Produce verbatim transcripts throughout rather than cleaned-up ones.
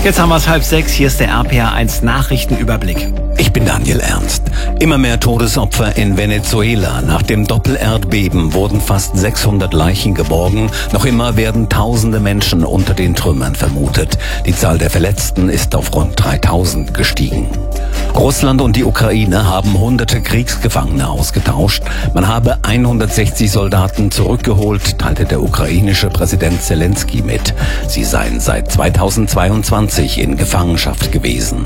Jetzt haben wir es halb sechs, hier ist der R P R eins Nachrichtenüberblick. Ich bin Daniel Ernst. Immer mehr Todesopfer in Venezuela. Nach dem Doppel-Erdbeben wurden fast sechshundert Leichen geborgen. Noch immer werden tausende Menschen unter den Trümmern vermutet. Die Zahl der Verletzten ist auf rund dreitausend gestiegen. Russland und die Ukraine haben hunderte Kriegsgefangene ausgetauscht. Man habe hundertsechzig Soldaten zurückgeholt, teilte der ukrainische Präsident Zelensky mit. Sie seien seit zweitausendzweiundzwanzig in Gefangenschaft gewesen.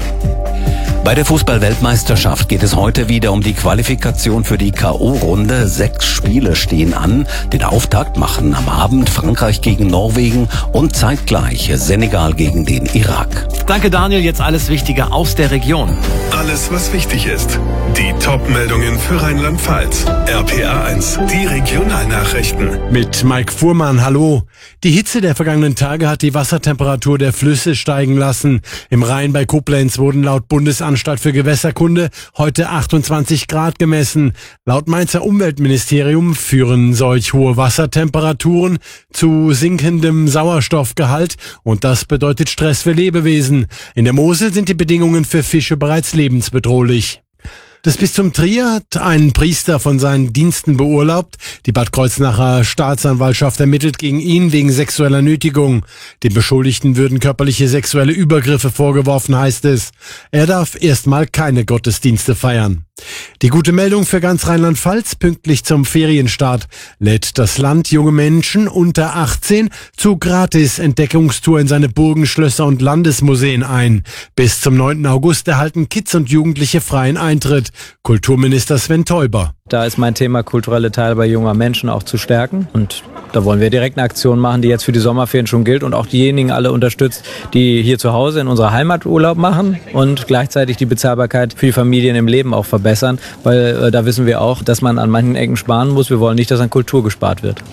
Bei der Fußball-Weltmeisterschaft geht es heute wieder um die Qualifikation für die K O-Runde. Sechs Spiele stehen an. Den Auftakt machen am Abend Frankreich gegen Norwegen und zeitgleich Senegal gegen den Irak. Danke Daniel, jetzt alles Wichtige aus der Region. Alles, was wichtig ist. Die Top-Meldungen für Rheinland-Pfalz. R P R eins, die Regionalnachrichten. Mit Mike Fuhrmann, hallo. Die Hitze der vergangenen Tage hat die Wassertemperatur der Flüsse steigen lassen. Im Rhein bei Koblenz wurden laut Bundesanstalt für Gewässerkunde heute achtundzwanzig Grad gemessen. Laut Mainzer Umweltministerium führen solch hohe Wassertemperaturen zu sinkendem Sauerstoffgehalt und das bedeutet Stress für Lebewesen. In der Mosel sind die Bedingungen für Fische bereits lebensbedrohlich. Das Bistum Trier hat einen Priester von seinen Diensten beurlaubt. Die Bad Kreuznacher Staatsanwaltschaft ermittelt gegen ihn wegen sexueller Nötigung. Dem Beschuldigten würden körperliche sexuelle Übergriffe vorgeworfen, heißt es. Er darf erstmal keine Gottesdienste feiern. Die gute Meldung für ganz Rheinland-Pfalz: pünktlich zum Ferienstart lädt das Land junge Menschen unter achtzehn zu Gratis-Entdeckungstour in seine Burgen, Schlösser und Landesmuseen ein. Bis zum neunten August erhalten Kids und Jugendliche freien Eintritt. Kulturminister Sven Teuber. Da ist mein Thema kulturelle Teilhabe junger Menschen auch zu stärken. Und da wollen wir direkt eine Aktion machen, die jetzt für die Sommerferien schon gilt und auch diejenigen alle unterstützt, die hier zu Hause in unserer Heimat Urlaub machen und gleichzeitig die Bezahlbarkeit für die Familien im Leben auch verbessern. Weil äh, da wissen wir auch, dass man an manchen Ecken sparen muss. Wir wollen nicht, dass an Kultur gespart wird.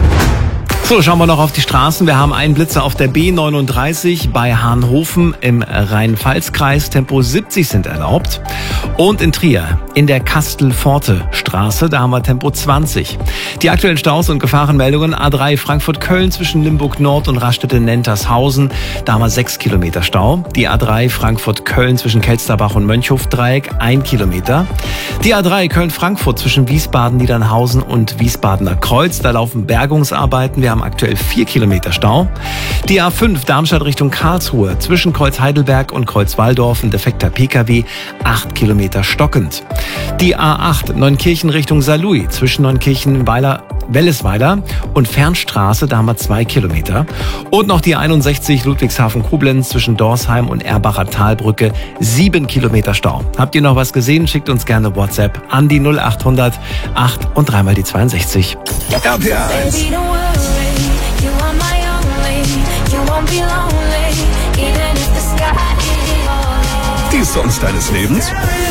So, schauen wir noch auf die Straßen. Wir haben einen Blitzer auf der B neununddreißig bei Hahnhofen im Rhein-Pfalz-Kreis. Tempo siebzig sind erlaubt. Und in Trier in der Kastel-Pforte-Straße, da haben wir Tempo zwanzig. Die aktuellen Staus und Gefahrenmeldungen: A drei Frankfurt-Köln zwischen Limburg-Nord und Raststätte-Nentershausен. Da haben wir sechs Kilometer Stau. Die A drei Frankfurt-Köln zwischen Kelsterbach und Mönchhof-Dreieck, ein Kilometer. Die A drei Köln-Frankfurt zwischen Wiesbaden-Niedernhausen und Wiesbadener Kreuz. Da laufen Bergungsarbeiten. Wir haben aktuell vier Kilometer Stau. Die A fünf Darmstadt Richtung Karlsruhe zwischen Kreuz Heidelberg und Kreuz Walldorf, ein defekter P K W, acht Kilometer stockend. Die A acht Neunkirchen Richtung Saarlouis zwischen Neunkirchen, Weiler, Wellesweiler und Fernstraße, da haben wir zwei Kilometer. Und noch die einundsechzig Ludwigshafen-Koblenz zwischen Dorsheim und Erbacher Talbrücke, sieben Kilometer Stau. Habt ihr noch was gesehen? Schickt uns gerne WhatsApp an die null achthundert acht und dreimal die zweiundsechzig. R P R eins. Die Songs deines Lebens?